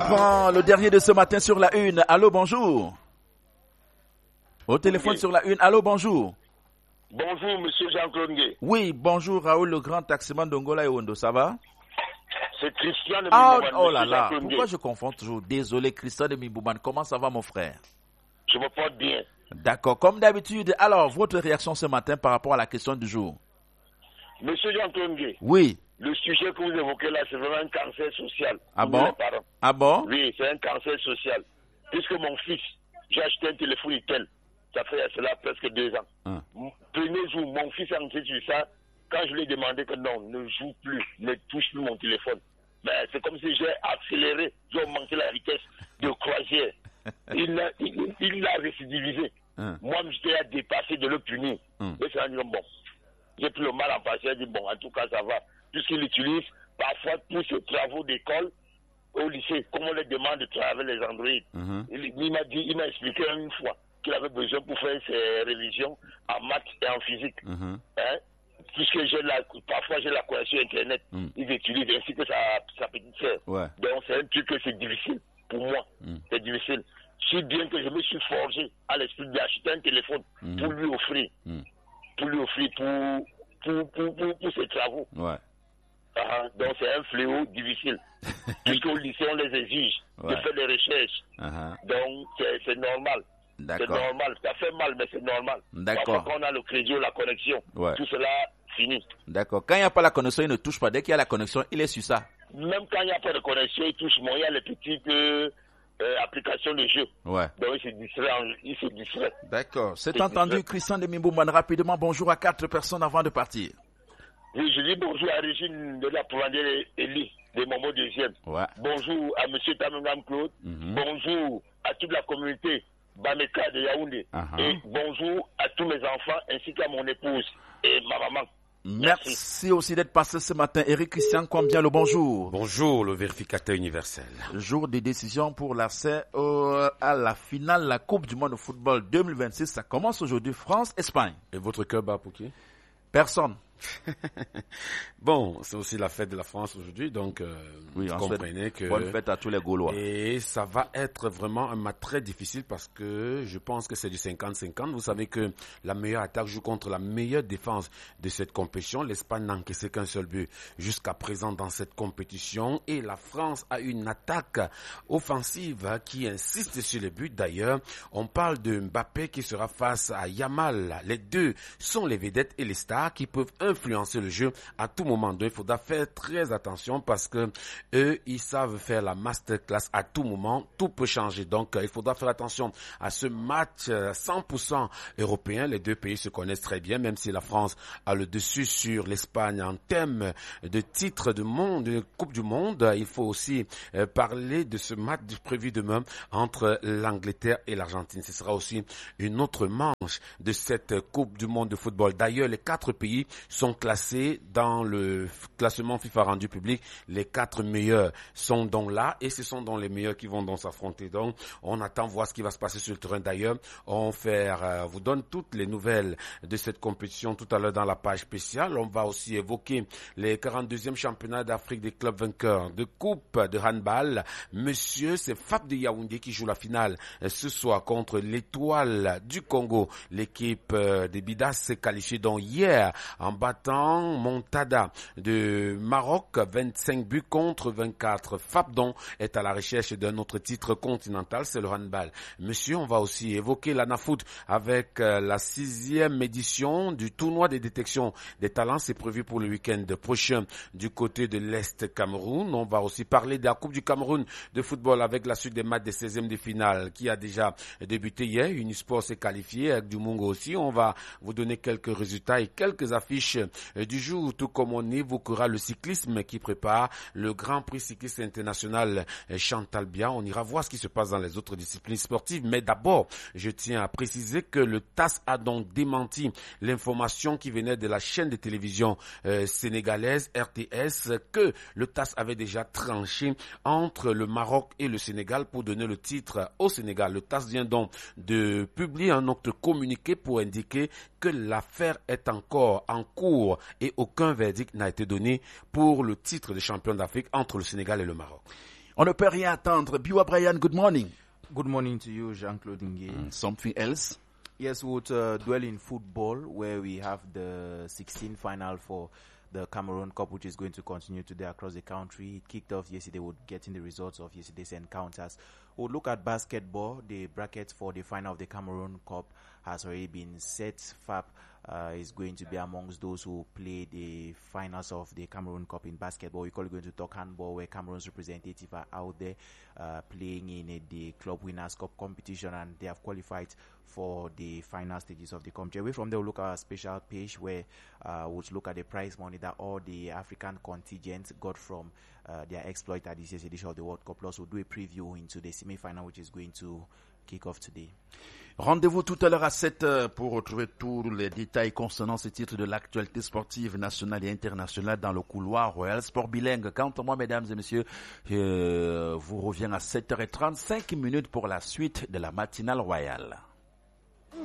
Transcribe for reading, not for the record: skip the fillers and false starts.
prend le dernier de ce matin sur la une. Allô, bonjour. Au téléphone sur la une. Allô, bonjour. Bonjour, monsieur Jean-Claude Ngué. Oui, bonjour Raoul, le grand taximan d'Angola et Ondo, ça va? C'est Christian de Mibouman. Oh là là, pourquoi je confonds toujours? Désolé, Christian de Mibouman. Comment ça va, mon frère? Je me porte bien. D'accord, comme d'habitude. Alors, votre réaction ce matin par rapport à la question du jour? Monsieur Jean-Claude Ngué. Oui. Le sujet que vous évoquez là, c'est vraiment un cancer social. Ah bon? Ah bon? Oui, c'est un cancer social. Puisque mon fils, j'ai acheté un téléphone Itel. Ça fait cela presque 2 ans. Premier jour, mon fils a enquêté sur ça. Quand je lui ai demandé que non, ne joue plus, ne touche plus mon téléphone. Ben, c'est comme si j'ai accéléré, j'ai augmenté la vitesse de croisière. Il l'a récidivisé. Moi, j'étais à dépasser de le punir. Et c'est un dit, bon, j'ai pris le mal en passer. J'ai dit, bon, en tout cas, ça va. Puisqu'il utilise parfois tous ses travaux d'école au lycée, comme on les demande de travailler les Android. Il m'a expliqué une fois qu'il avait besoin pour faire ses révisions en maths et en physique. Puisque parfois j'ai la connexion Internet, ils utilisent ainsi que sa petite sœur. Donc c'est un truc que c'est difficile pour moi. C'est difficile. Si bien que je me suis forgé à l'esprit d'acheter un téléphone pour lui offrir. Pour lui offrir pour ses travaux. Donc c'est un fléau difficile. Puisqu'au lycée on les exige de faire des recherches. Donc c'est normal. C'est normal, ça fait mal, mais c'est normal. Parfois, quand on a le crédit ou la connexion, tout cela finit. D'accord. Quand il n'y a pas la connexion, il ne touche pas. Dès qu'il y a la connexion, il est sur ça. Même quand il n'y a pas de connexion, il touche moins. Il y a les petites applications de jeu. Donc, il se distrait. D'accord. C'est entendu, Christian de Mibouman. Rapidement, bonjour à 4 personnes avant de partir. Oui, je dis bonjour à Régine de la Pouvandière Elie, de Momo Deuxième. Bonjour à M. Tamengam Claude. Bonjour à toute la communauté Bameka de Yaoundé. Et bonjour à tous mes enfants ainsi qu'à mon épouse et ma maman. Merci aussi d'être passé ce matin. Eric Christian, combien le bonjour? Bonjour, le vérificateur universel. Jour des décisions pour l'accès à la finale de la Coupe du monde de football 2026. Ça commence aujourd'hui, France-Espagne. Et votre cœur bat pour qui? Personne. Bon, c'est aussi la fête de la France aujourd'hui, donc oui, vous comprenez que... Bonne fête à tous les Gaulois. Et ça va être vraiment un match très difficile parce que je pense que c'est du 50-50. Vous savez que la meilleure attaque joue contre la meilleure défense de cette compétition. L'Espagne n'a encaissé qu'un seul but jusqu'à présent dans cette compétition. Et la France a une attaque offensive qui insiste sur les buts. D'ailleurs, on parle de Mbappé qui sera face à Yamal. Les deux sont les vedettes et les stars qui peuvent influencer le jeu à tout moment. Donc, il faudra faire très attention parce que eux, ils savent faire la masterclass à tout moment. Tout peut changer. Donc, il faudra faire attention à ce match 100% européen. Les deux pays se connaissent très bien, même si la France a le dessus sur l'Espagne en termes de titre de monde, de Coupe du Monde. Il faut aussi parler de ce match prévu demain entre l'Angleterre et l'Argentine. Ce sera aussi une autre manche de cette Coupe du Monde de football. D'ailleurs, les 4 pays sont classés dans le classement FIFA rendu public. Les 4 meilleurs sont donc là et ce sont donc les meilleurs qui vont donc s'affronter. Donc, on attend voir ce qui va se passer sur le terrain. D'ailleurs, on vous donne toutes les nouvelles de cette compétition tout à l'heure dans la page spéciale. On va aussi évoquer les 42e championnats d'Afrique des clubs vainqueurs de coupe de handball. Monsieur, c'est Fab de Yaoundé qui joue la finale ce soir contre l'Étoile du Congo. L'équipe des Bidas s'est qualifiée donc hier en battant Montada de Maroc, 25 buts contre 24. Fabdon est à la recherche d'un autre titre continental, c'est le handball. Monsieur, on va aussi évoquer l'ANAFoot avec la 6e édition du tournoi des détections des talents. C'est prévu pour le week-end prochain du côté de l'Est Cameroun. On va aussi parler de la Coupe du Cameroun de football avec la suite des matchs des 16e de finale qui a déjà débuté hier. Unisport s'est qualifié avec du Mungo aussi. On va vous donner quelques résultats et quelques affiches du jour, tout comme on évoquera le cyclisme qui prépare le Grand Prix cycliste international Chantal Biya. On ira voir ce qui se passe dans les autres disciplines sportives. Mais d'abord, je tiens à préciser que le TAS a donc démenti l'information qui venait de la chaîne de télévision sénégalaise RTS que le TAS avait déjà tranché entre le Maroc et le Sénégal pour donner le titre au Sénégal. Le TAS vient donc de publier un autre communiqué pour indiquer que l'affaire est encore en cours et aucun verdict n'a été donné pour le titre de champion d'Afrique entre le Sénégal et le Maroc. On ne peut rien attendre. Biwa Brian, good morning. Good morning to you, Jean-Claude Nguyen. Something else? Yes, we would dwell in football, where we have the 16th final for the Cameroon Cup, which is going to continue today across the country. It kicked off yesterday with getting the results of yesterday's encounters. We'll look at basketball. The bracket for the final of the Cameroon Cup has already been set. FAP is going to be amongst those who play the finals of the Cameroon Cup in basketball. We're going to talk handball, where Cameroon's representatives are out there playing in the Club Winners' Cup competition, and they have qualified for the final stages of the competition. Away from there, we'll look at a special page where we'll look at the prize money that all the African contingents got from their exploit at this year's edition of the World Cup. Plus, we'll do a preview into the semi-final, which is going to kick off today. Rendez-vous tout à l'heure à 7h pour retrouver tous les détails concernant ce titre de l'actualité sportive nationale et internationale dans le couloir Royal Sport Bilingue. Quant à moi, mesdames et messieurs, je vous reviens à 7h35 pour la suite de la matinale royale.